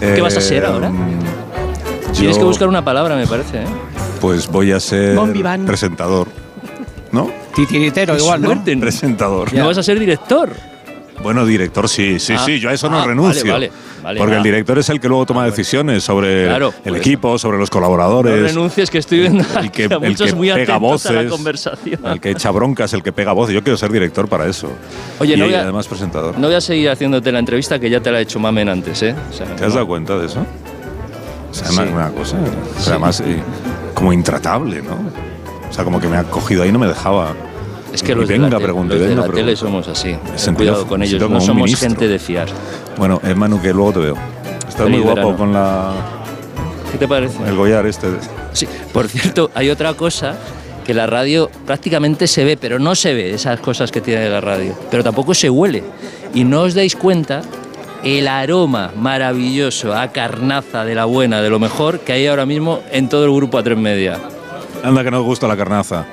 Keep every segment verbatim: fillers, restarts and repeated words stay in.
¿Qué vas a ser ahora? Yo, Tienes que buscar una palabra, me parece, ¿eh? Pues voy a ser presentador, ¿no? Titiritero igual, ¿no? Suerte, presentador. No vas a ser director. Bueno, director sí, sí, Ah, sí, yo a eso no ah, renuncio. Vale, vale, vale, porque ah. el director es el que luego toma decisiones sobre Claro, el pues equipo, sobre los colaboradores. No renuncies, que estoy viendo el que, a el muchos que muy pega atentos voces, a la conversación. el que echa broncas, el que pega voces. Yo quiero ser director para eso. Oye, y no voy a- además presentador. No voy a seguir haciéndote la entrevista, que ya te la he hecho Mamen antes, ¿eh? O sea, ¿Te has no. dado cuenta de eso? O sea, Sí. una, una cosa, o sea, además eh, como intratable, ¿no? O sea, como que me ha cogido ahí y no me dejaba. Es que Y los venga, de la, te- pregunte, los de venga, la pregunte. tele somos así. Ten sentido- cuidado con me ellos, siento no como un somos ministro. gente de fiar. Bueno, eh, Manu, que luego te veo. Estás Feliz muy guapo verano. con la, ¿Qué te parece? el Goyar este. Sí, por cierto, hay otra cosa que la radio prácticamente se ve, pero no se ve esas cosas que tiene la radio, pero tampoco se huele. Y no os dais cuenta el aroma maravilloso a carnaza de la buena, de lo mejor que hay ahora mismo en todo el grupo A tres Media. Anda que nos gusta la carnaza.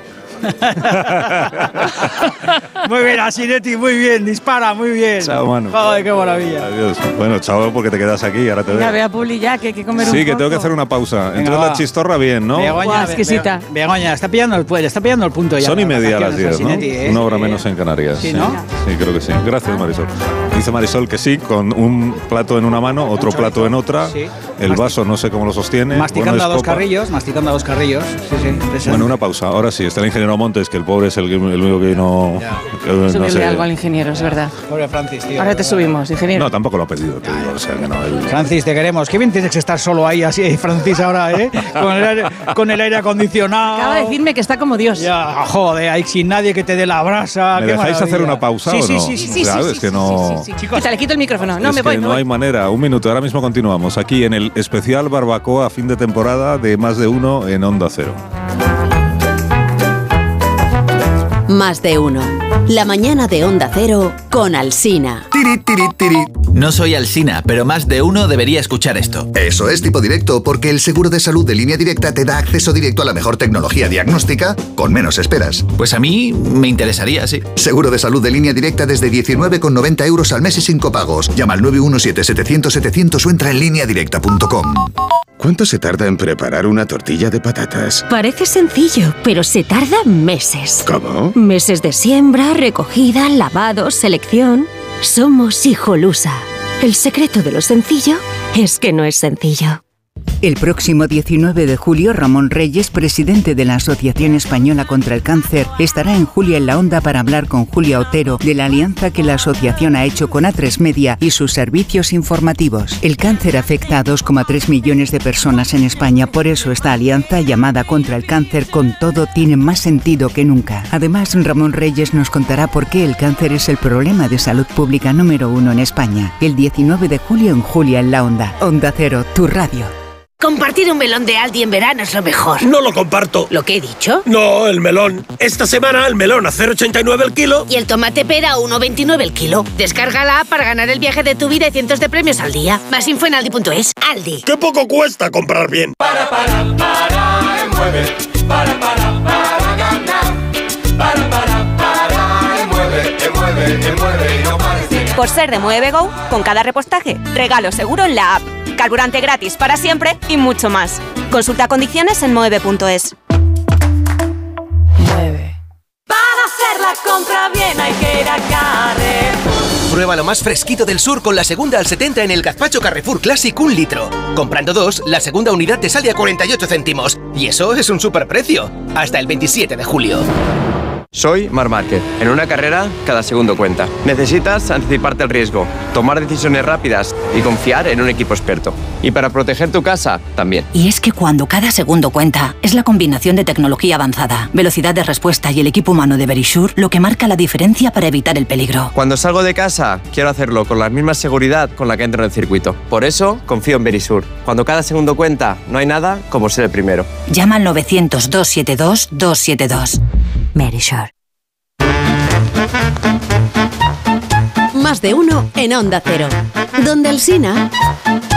Muy bien, Asinetti, muy bien, dispara, muy bien. Chao, Manu. Ay, qué maravilla. Adiós. Bueno, chao, porque te quedas aquí, ahora te Ya veo. ve a Puli ya, que hay que comer un Sí, poco. que tengo que hacer una pausa. Venga, Entonces va. la chistorra bien, ¿no? Begoña, Guau, exquisita. Be- Begoña, está pillando el, pues, está pillando el punto ya. Son y las media a las vacaciones, diez, ¿no? Asinetti, ¿eh? Una hora Sí. menos en Canarias. Sí, ¿no? Sí, creo que sí. Gracias, Marisol. Dice Marisol que sí, con un plato en una mano, otro Un plato chorizo. en otra. Sí. El Masti- vaso no sé cómo lo sostiene. Masticando Bueno, a es dos copa. carrillos, masticando a dos carrillos. Sí, sí, impresionante. Bueno, una pausa. Ahora sí, está el ingeniero Montes, que el pobre es el, que- el único que no. Ya. que no Subirle sé. algo al ingeniero, es verdad. Pobre Francis, tío. Ahora te subimos, ingeniero. No, tampoco lo ha pedido, te digo. O sea, que no. él- Francis, te queremos. Qué bien tienes que estar solo ahí, así, Francis, ahora, ¿eh? Con el aire, con el aire acondicionado. Acaba de decirme que está como Dios. Ya, joder, ahí sin nadie que te dé la brasa. ¿Me qué dejáis maravilla. hacer una pausa sí, o sí, no? Sí, sí, sí. Claro, sí, es que sí, no. sí, sí, sí. Quítale, quito el micrófono. No, es me voy, que me no voy. hay manera. Un minuto, ahora mismo continuamos aquí en el especial barbacoa fin de temporada de Más de Uno en Onda Cero. Más de uno. La mañana de Onda Cero con Alsina. Tiri, tiri, tiri. No soy Alsina, pero más de uno debería escuchar esto. Eso es Tipo Directo, porque el seguro de salud de Línea Directa te da acceso directo a la mejor tecnología diagnóstica con menos esperas. Pues a mí me interesaría, sí. Seguro de salud de Línea Directa desde diecinueve con noventa euros al mes y sin copagos. Llama al nueve uno siete, setecientos, setecientos o entra en línea directa punto com. ¿Cuánto se tarda en preparar una tortilla de patatas? Parece sencillo, pero se tarda meses. ¿Cómo? Meses de siembra, recogida, lavado, selección. Somos Hijolusa. El secreto de lo sencillo es que no es sencillo. El próximo diecinueve de julio, Ramón Reyes, presidente de la Asociación Española contra el Cáncer, estará en Julia en la Onda para hablar con Julia Otero de la alianza que la asociación ha hecho con A tres Media y sus servicios informativos. El cáncer afecta a dos coma tres millones de personas en España, por eso esta alianza llamada Contra el Cáncer con Todo tiene más sentido que nunca. Además, Ramón Reyes nos contará por qué el cáncer es el problema de salud pública número uno en España. El diecinueve de julio en Julia en la Onda. Onda Cero, tu radio. Compartir un melón de Aldi en verano es lo mejor. No lo comparto. ¿Lo que he dicho? No, el melón. Esta semana el melón a cero coma ochenta y nueve el kilo. Y el tomate pera a uno coma veintinueve el kilo. Descarga la app para ganar el viaje de tu vida y cientos de premios al día. Más info en aldi punto es. Aldi. ¡Qué poco cuesta comprar bien! Para, para, para, mueve. Para, para, para ganar. Para, para, para, mueve, mueve, mueve y no pares de ganar. Por ser de Mueve Go, con cada repostaje, regalo seguro en la app. Carburante gratis para siempre y mucho más. Consulta condiciones en mueve punto es. Mueve. Para hacer la compra bien hay que ir a Carrefour. Prueba lo más fresquito del sur con la segunda al setenta en el gazpacho Carrefour Classic un litro. Comprando dos, la segunda unidad te sale a cuarenta y ocho céntimos. Y eso es un superprecio. Hasta el veintisiete de julio. Soy Marc Márquez. En una carrera, cada segundo cuenta. Necesitas anticiparte al riesgo, tomar decisiones rápidas y confiar en un equipo experto. Y para proteger tu casa, también. Y es que cuando cada segundo cuenta, es la combinación de tecnología avanzada, velocidad de respuesta y el equipo humano de Verisure lo que marca la diferencia para evitar el peligro. Cuando salgo de casa, quiero hacerlo con la misma seguridad con la que entro en el circuito. Por eso, confío en Verisure. Cuando cada segundo cuenta, no hay nada como ser el primero. Llama al novecientos, doscientos setenta y dos, doscientos setenta y dos. Verisure. Más de uno en Onda Cero. Donde Alsina.